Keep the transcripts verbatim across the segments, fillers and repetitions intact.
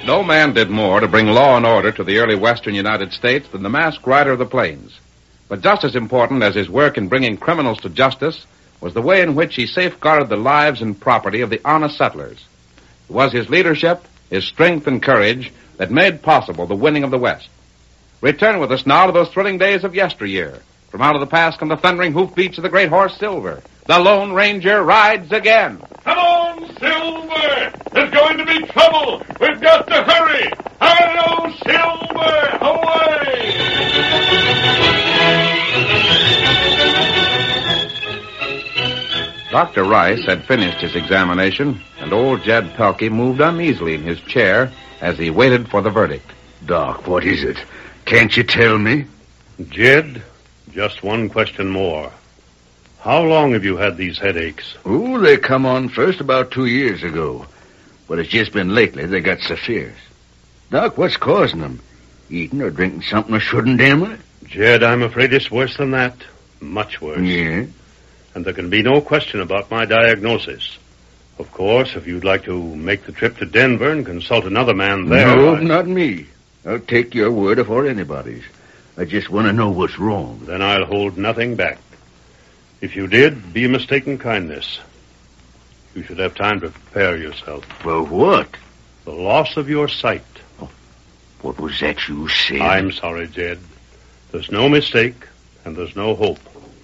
No man did more to bring law and order to the early western United States than the Masked Rider of the Plains. But just as important as his work in bringing criminals to justice was the way in which he safeguarded the lives and property of the honest settlers. It was his leadership, his strength and courage that made possible the winning of the West. Return with us now to those thrilling days of yesteryear. From out of the past come the thundering hoofbeats of the great horse Silver. The Lone Ranger rides again. Come on, Silver! There's going to be trouble! We've got to hurry! Hello, Silver! Away! Doctor Rice had finished his examination, and old Jed Pelkey moved uneasily in his chair as he waited for the verdict. Doc, what is it? Can't you tell me? Jed, just one question more. How long have you had these headaches? Oh, they come on first about two years ago. But it's just been lately they got so fierce. Doc, what's causing them? Eating or drinking something I shouldn't, am I? Jed, I'm afraid it's worse than that. Much worse. Yeah? And there can be no question about my diagnosis. Of course, if you'd like to make the trip to Denver and consult another man there... No, I... not me. I'll take your word before anybody's. I just want to know what's wrong. Then I'll hold nothing back. If you did, be a mistaken kindness. You should have time to prepare yourself. For what? The loss of your sight. Oh, what was that you said? I'm sorry, Jed. There's no mistake, and there's no hope.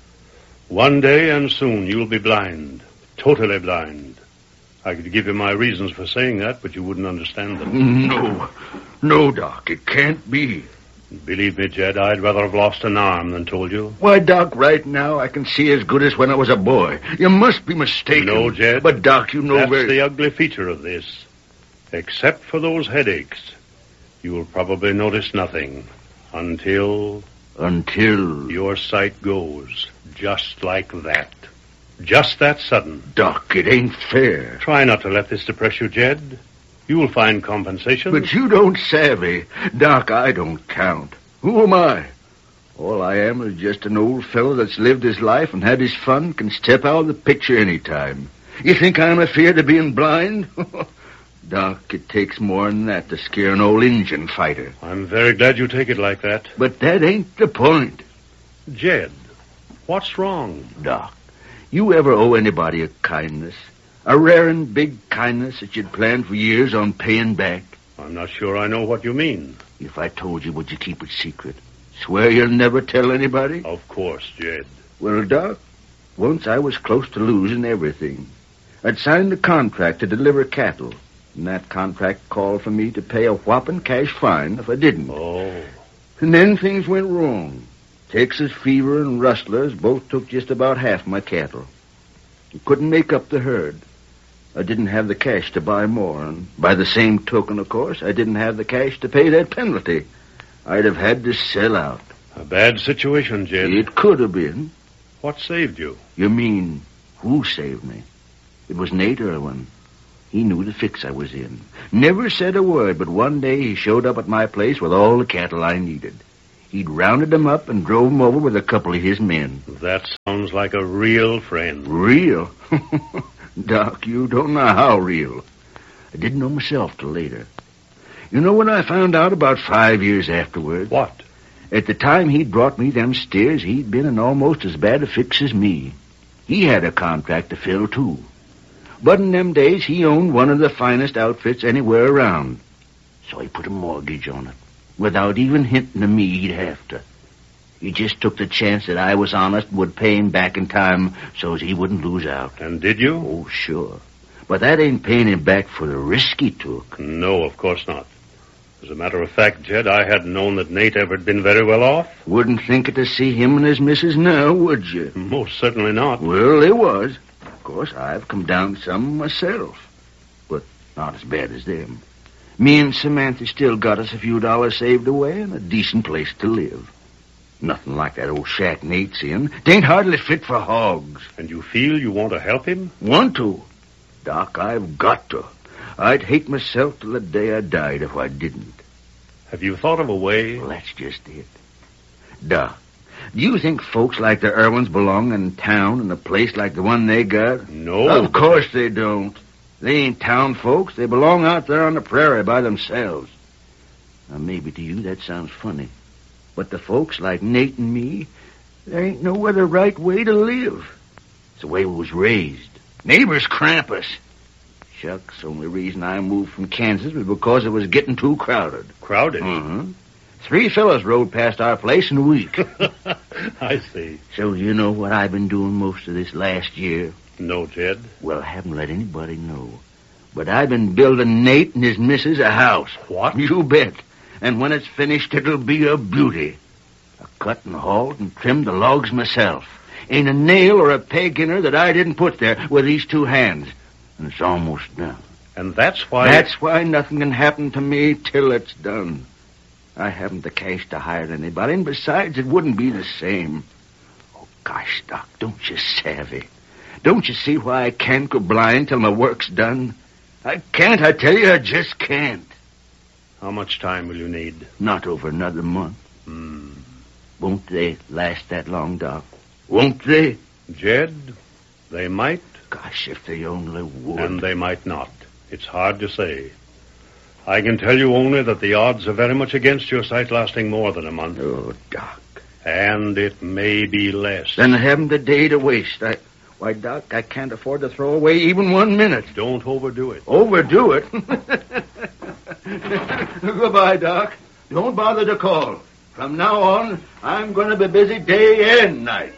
One day and soon you'll be blind. Totally blind. I could give you my reasons for saying that, but you wouldn't understand them. No. No, Doc, it can't be. Believe me, Jed, I'd rather have lost an arm than told you. Why, Doc, right now I can see as good as when I was a boy. You must be mistaken. No, Jed. But, Doc, you know That's very... the ugly feature of this. Except for those headaches, you'll probably notice nothing until... Until... Your sight goes. Just like that. Just that sudden. Doc, it ain't fair. Try not to let this depress you, Jed. You'll find compensation. But you don't savvy. Doc, I don't count. Who am I? All I am is just an old fellow that's lived his life and had his fun, can step out of the picture any time. You think I'm afeard of being blind? Doc, it takes more than that to scare an old Injun fighter. I'm very glad you take it like that. But that ain't the point. Jed, what's wrong? Doc, you ever owe anybody a kindness? A rare and big kindness that you'd planned for years on paying back? I'm not sure I know what you mean. If I told you, would you keep it secret? Swear you'll never tell anybody? Of course, Jed. Well, Doc, once I was close to losing everything. I'd signed a contract to deliver cattle, and that contract called for me to pay a whopping cash fine if I didn't. Oh. And then things went wrong. Texas fever and rustlers both took just about half my cattle. I couldn't make up the herd. I didn't have the cash to buy more, and by the same token, of course, I didn't have the cash to pay that penalty. I'd have had to sell out. A bad situation, Jed. It could have been. What saved you? You mean, who saved me? It was Nate Irwin. He knew the fix I was in. Never said a word, but one day he showed up at my place with all the cattle I needed. He'd rounded them up and drove them over with a couple of his men. That sounds like a real friend. Real? Doc, you don't know how real. I didn't know myself till later. You know what I found out about five years afterward? What? At the time he'd brought me them steers, he'd been in almost as bad a fix as me. He had a contract to fill, too. But in them days, he owned one of the finest outfits anywhere around. So he put a mortgage on it, without even hinting to me he'd have to. He just took the chance that I was honest and would pay him back in time so as he wouldn't lose out. And did you? Oh, sure. But that ain't paying him back for the risk he took. No, of course not. As a matter of fact, Jed, I hadn't known that Nate ever had been very well off. Wouldn't think it to see him and his missus now, would you? Most certainly not. Well, they was. Of course, I've come down some myself. But not as bad as them. Me and Samantha still got us a few dollars saved away and a decent place to live. Nothing like that old shack Nate's in. It ain't hardly fit for hogs. And you feel you want to help him? Want to? Doc, I've got to. I'd hate myself till the day I died if I didn't. Have you thought of a way? Well, that's just it. Doc, do you think folks like the Irwins belong in town in a place like the one they got? No. Of course they don't. They ain't town folks. They belong out there on the prairie by themselves. Now, maybe to you that sounds funny. But the folks like Nate and me, there ain't no other right way to live. It's the way we was raised. Neighbors cramp us. Shucks, only reason I moved from Kansas was because it was getting too crowded. Crowded? Mm-hmm. Three fellas rode past our place in a week. I see. So you know what I've been doing most of this last year? No, Jed. Well, I haven't let anybody know. But I've been building Nate and his missus a house. What? You bet. And when it's finished, it'll be a beauty. I cut and hauled and trimmed the logs myself. Ain't a nail or a peg in her that I didn't put there with these two hands. And it's almost done. And that's why... That's why nothing can happen to me till it's done. I haven't the cash to hire anybody, and besides, it wouldn't be the same. Oh, gosh, Doc, don't you savvy? Don't you see why I can't go blind till my work's done? I can't, I tell you, I just can't. How much time will you need? Not over another month. Hmm. Won't they last that long, Doc? Won't they? Jed, they might. Gosh, if they only would. And they might not. It's hard to say. I can tell you only that the odds are very much against your sight lasting more than a month. Oh, Doc. And it may be less. Then I haven't a day to waste. I... Why, Doc, I can't afford to throw away even one minute. Don't overdo it. Overdo it? Goodbye, Doc. Don't bother to call. From now on, I'm going to be busy day and night.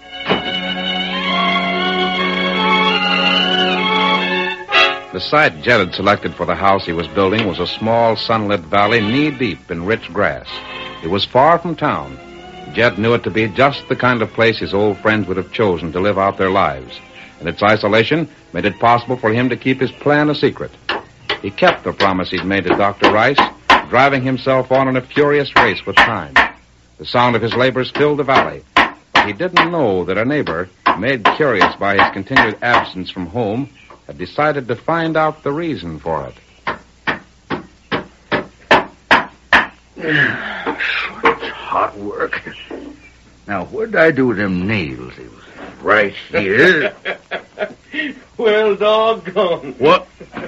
The site Jed had selected for the house he was building was a small, sunlit valley knee-deep in rich grass. It was far from town. Jed knew it to be just the kind of place his old friends would have chosen to live out their lives, and its isolation made it possible for him to keep his plan a secret. He kept the promise he'd made to Doctor Rice, driving himself on in a furious race with time. The sound of his labors filled the valley, but he didn't know that a neighbor, made curious by his continued absence from home, had decided to find out the reason for it. It's hot work. Now, what did I do with them nails? It was right here. Well, doggone. What?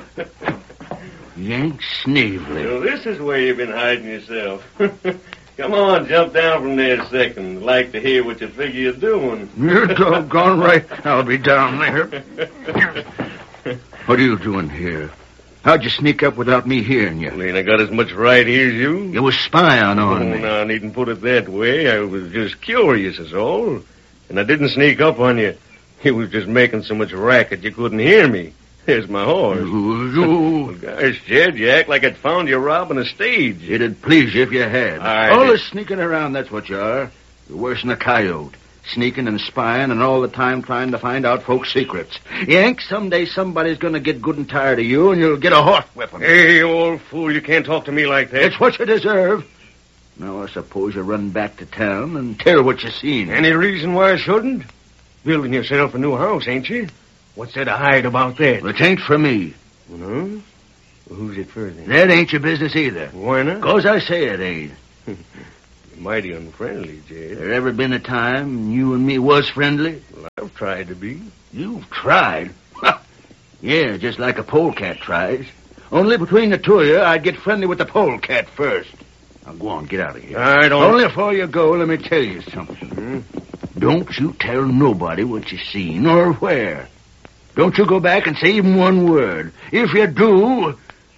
Yank Snavely. Well, this is where you've been hiding yourself. Come on, jump down from there a second. I'd like to hear what you figure you're doing. You're doggone right. I'll be down there. What are you doing here? How'd you sneak up without me hearing you? Well, ain't I got as much right here as you? You was spying on oh, me. No, I needn't put it that way. I was just curious, is all. And I didn't sneak up on you. You was just making so much racket you couldn't hear me. There's my horse. You, you. Well, gosh, Jed, you act like I'd found you robbing a stage. It'd please you if you had. I all did. this sneaking around, that's what you are. You're worse than a coyote. Sneaking and spying and all the time trying to find out folks' secrets. Yank, someday somebody's going to get good and tired of you and you'll get a horse whipping. Hey, you old fool, you can't talk to me like that. It's what you deserve. Now, I suppose you run back to town and tell what you seen. Any reason why I shouldn't? Building yourself a new house, ain't you? What's there to hide about that? It ain't for me. No? Well, who's it for then? That ain't your business either. Why not? 'Cause I say it ain't. You're mighty unfriendly, Jed. There ever been a time you and me was friendly? Well, I've tried to be. You've tried? Yeah, just like a polecat tries. Only between the two of you, I'd get friendly with the polecat first. Now, go on, get out of here. I don't... Only before you go, let me tell you something. Hmm? Don't you tell nobody what you seen or where. Don't you go back and say even one word. If you do...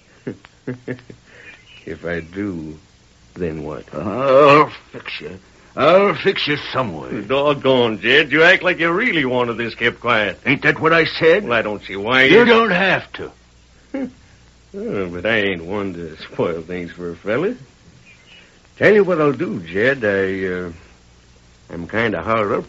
If I do, then what? I'll fix you. I'll fix you some way. Doggone, Jed. You act like you really wanted this kept quiet. Ain't that what I said? Well, I don't see why You you... don't have to. Oh, but I ain't one to spoil things for a fella. Tell you what I'll do, Jed. I, uh... I'm kind of hard up